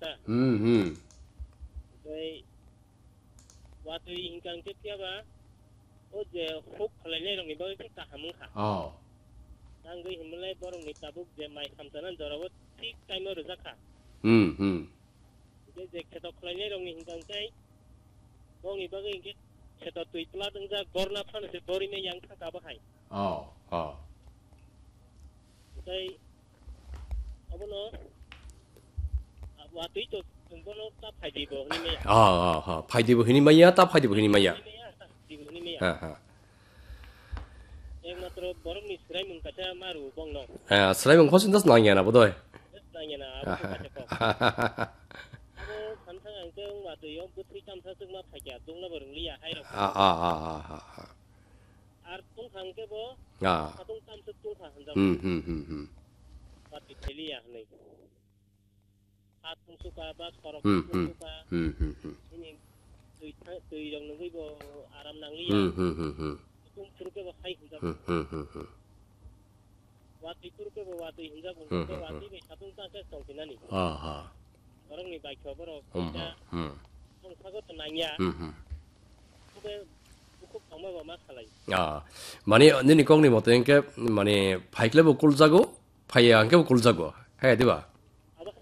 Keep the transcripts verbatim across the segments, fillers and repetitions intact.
ta. 음, 음. Rồi và tôi hình càng tiếp theo ba ô giờ hút lại này rồi người bao thích cả hầm khá 어. đang cái hình lại bao người ta bốc giờ mai tham gia nên rồi thích cái mà được khá 음, 음. cái giờ cái đó lại này rồi hình càng cái bao người bao cái cái đó tùy là đứng ra gorna phan sẽ bori này yang khá cả bahai 어, 어. đây apa no và tùy cho chúng nó ta phải đi bộ như vậy 아, 아, 아. 파이디브 흔히 마이야? 따 파이디브 흔히 마이야? đi bộ như vậy 아, 아. yang matro borong ni serai mengkaca maru bong no 아, 슬라임은 훨씬 더 나게 하나 보다. tanya na aku kaca kok aku samsang angkeng waktu yang putri cam sasuk ma pakai tung la borong liya hai ro 아, 아, 아, 아, 아. ar tung hangke bo 아. atung cam sasuk tung ha handam 음, 음, 음, 음. pati liya nei atung suka bas korok 음, 음. suka 음, 음, 음. ini tui tui dong nunggu bo aram nang 음, liya 음, 음, 음. tung suruke bo hai handam 음, 음, 음, 음. waktu suruke bo waktu handam bo waktu be atung ta ke song kinani 아하. borong ni bai ko borong 음, ja 음. tung sago tenanya 음, 음. kube buku pangma ba ma khalai 아, 많이 너니 공니 못된 게 많이 파이클레브 꿀자고 파이야 안게 꿀자고 해야 돼 봐. aba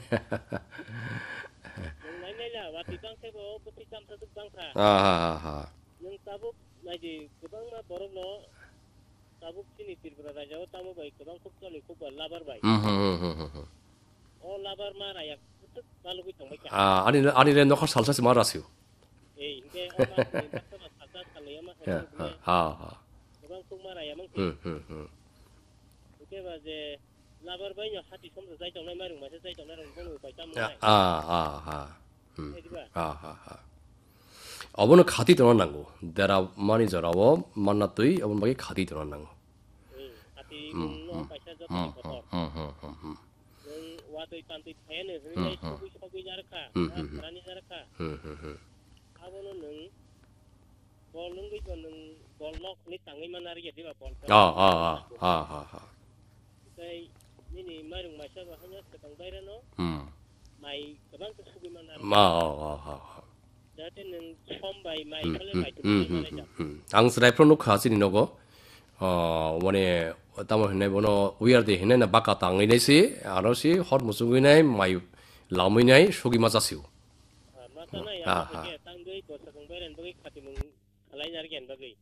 nang nai nai la waktu bang ke bo putri cam sasuk bang kha 아하하. yang tabuk lagi kebang ma borong no tabuk sini tirpura raja tamu baik kebang kub kali kub labar baik 음, 음, 음, 음. oh labar mara ya putuk lalu kita mereka 아, 아니 아니 내 너가 살살지 말았어요. eh ini orang ni bakal masak kalau ya mah 예. 아, 아. kebang kub mara ya mang 음, 음, 음. oke baje labar baik ya hati som zai jong nai marung masih zai jong nai rong bong baik tamu 아, nai 아, 아. 음. eh diba 아, 아, 아. 어머는 가디 들어난 거. 내가 많이 저라고 만났더니 어머는 막이 가디 들어난 거. eh hati no baik saja tapi kotor 음, 음, 음, 음. yang waktu pantai payan ni sebenarnya suku suku jarka berani jarka 음, 음, 음. apa no neng bol neng gitu neng bol nok ni tangi mana lagi dia bol 아, 아, 아, 아, 아, 아. Kay ini marung masa ba hanya ketang bayran no 음. mai kabang ke sugi mana 마, 아, 아, 아. dati nang chombay mai 음, kale 음, mai tu 음, mana 음, ja 음. 앙스라이 프로노크 하시니 너거 어 원에 어떤 뭐 보노 위아르데 해내나 바까 땅이 내시 알아시 헛 무슨 거네 마이 라미나이 속이 맞았어요. masa na ya Ah, ke tang dei ko sakang bayran bagi khati mung alai nar gen bagi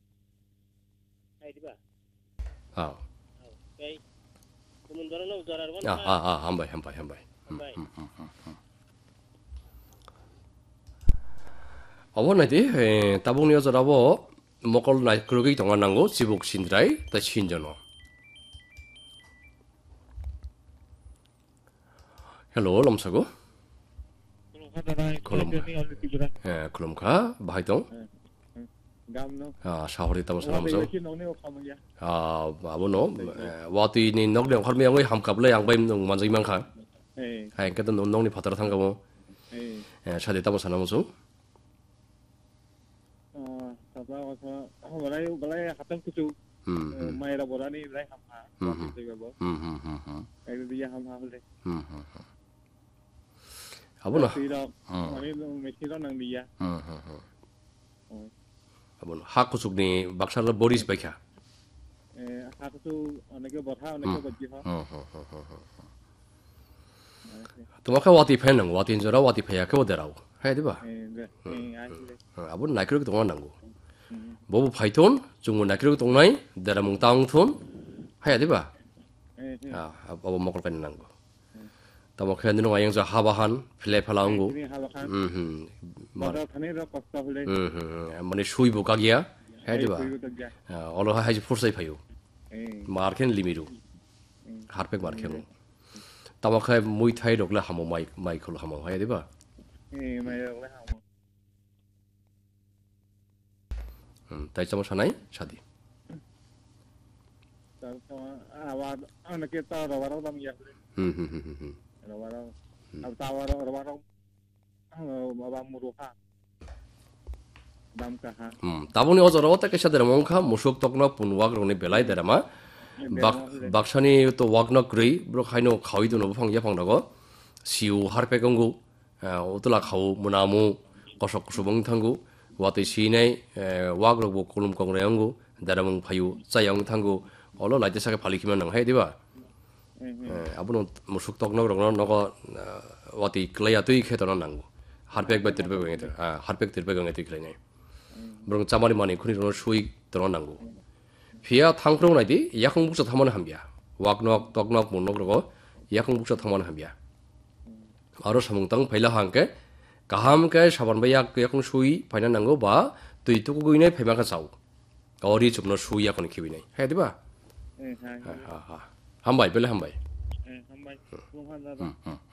ai diba 아, kay kumun doro no dorar wan 아, 아, 아, 한 바이, 한 바이, 한 바이. bai 어머나디 따봉니 여자라고 먹을 나 그러기 동안한 거 지복 신드라이 다 신전어. 헬로 럼사고. 그럼 예, 그럼 가 바이동. gamno 아, 샤워리 따면 사람서. Wadi kin ong ne ko ya 아, 아버노 와티니 넉령 할미 양의 함갑래 양바임 농 만지기 많가. eh 하이 그때 농농이 파트라 상가고. eh 예, 차대 따면 사람서. ah sapa ko balai balai khatam kuchu 음. mai ra borani lai ham ha 음. te go 음, 음, 음, 음. kai dia ham ha le 음, 음. 아버노. ti do ani me ti do nang dia 음, 음, 음. 아버노 하쿠숙니 막살로 보리스 백야. eh ha kuchu anake botha anake bajji ha 어, 어, 어, 어, 어. তোমাকে ওয়াতি ফেন নাঙ্গো ওয়াতি জরা ওয়াতি ফেয়া কেও দেরাও হাই দিবা eh le eh ai le Abu নাইক্রক দঙা নাঙ্গো ববু ফাইথন জুমু নাইক্রক দংনাই দেরা মুং তাংথন হাই দিবা eh 아 아부 먹을 건 나ঙ্고 তোমাকে হেন নং আয়ং জ হাবাহান ফ্লে ফলাঙ্গো ni ha bakhan 음 음. mara thane ro kosta hole 음 음. মানে শুইব কাগিয়া হাই দিবা kuyu tak ja অলহ হাইজি ফোরসাই ফাইও eh মারকেন লিমিরু হারপেক মারকেন তোমাকে মুই থাই রগলে হামো মাই মাইকল হামো হাই দিবা eh mai ro le ha mo 음 তাই চামো সানাই সাদি ta sama awa anake ta ro waro dam ya 음 음 음 음. ro waro ab ta waro ro waro aba muruha dam ka ha 음, 따보니 어저러 어떻게 샤데라 몽카 무속 떡나 분왁 롱네 벨라이 데라마 박 박산이 또 왁나 그레이 브로 하이노 가위도 노 방야 방나고 siu harpe gonggu utla khau munamu kosok subong tanggu wati sinai wagrok bo kolum kongreanggu daramung phayu chayang tanggu olo laite sake phalikiman nang hai diba abuno musuk tok nok rong nogo wati klaya tui khetono nangu harpek ba tirpe gongete harpek tirpe gongete klai brong chamari mani khuni ro sui tono nangu phia thangprong naidi yakong buksa thamon hambia waknok toknok munok rogo yakong buksa thamon hambia aro samungtang phaila hangke kaham ke saban bayak yakong sui phaina nango ba tui tu guine phema ka chau ori chupno sui yakon khibi nei hai diba ha ha hambai bele hambai hambai bukan dada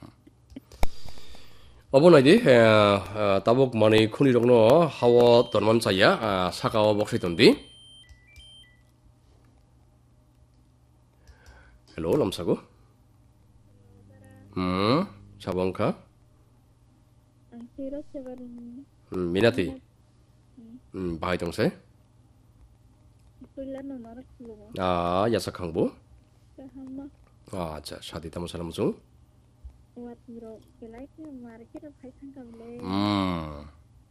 어버나이디 따복 많이 큰이 정도 하워 돈만 차야 사가와 복시던디 헬로 람사고 음 자방카 음 미나티 음 바이 동세 아 야삭항부 아 자 샤디 담은 사람 중 음.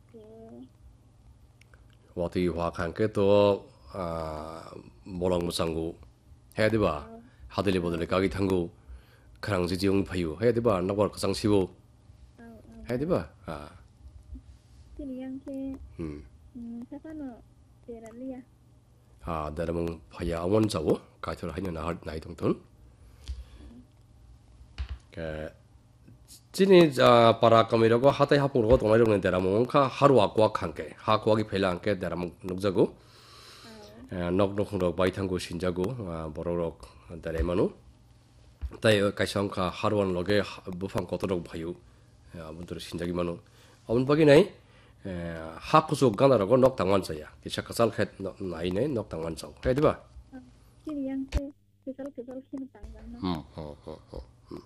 wati wa kan ke to molang musangu he de ba hadeli bodele ka gi thangu kharang ji jiung phayu he de ba nagor ka sang sibo he de ba a 음. 아 다름은 파야 원자고 가이터 하냐 나 나이 동돈 그 진이 자 파라카미라고 하타이 하포로 동아이롱네 데라몽카 하루 아과 칸게 하과기 펠랑게 데라몽 녹자고 녹녹록 바이탕고 신자고 보로록 데레마누 타이 카이상카 하루원 로게 부팡 거토록 바유 아분들 신자기 마누 아분 바기 나이 하쿠수 간다라고 녹 당완자야 기차카살 헷 나이네 녹 당완자 해디바 진이양테 그살 그살 힘 당간나 음어어어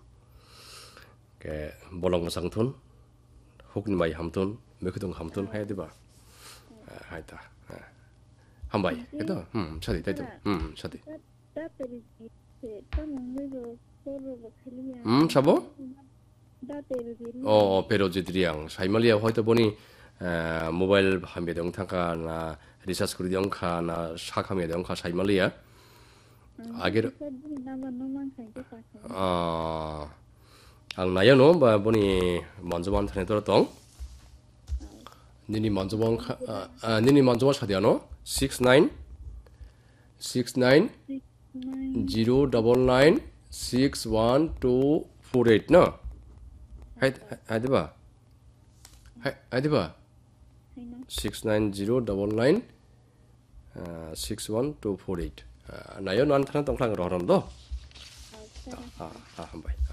ke bolong masangtun hukni mai hamtun mekudung hamtun hai diba hai ta hambai eto hm chadi taito hm chadi hm chabo 어 베로지드리앙 사이말리아 호이토 보니 모바일 함베 동탄카 나 리사스 그리 동카 나 샤카메 동카 사이말리아 아게르 아 ang nayo no ba boni manjuban thane tor tong nini manjuban nini manjuban sadia no six nine six nine zero double nine six one two four eight no hai hai diba hai hai diba six nine zero double nine six one two four eight nayo nan thane tong thang ro ron do ah ah hambai